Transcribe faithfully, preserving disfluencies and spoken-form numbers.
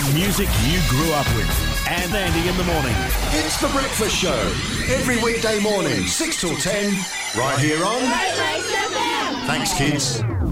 The music you grew up with. And Andy in the morning. It's The Breakfast Show. Every weekday morning, six till ten, right here on... Great Lakes F M. Thanks, kids.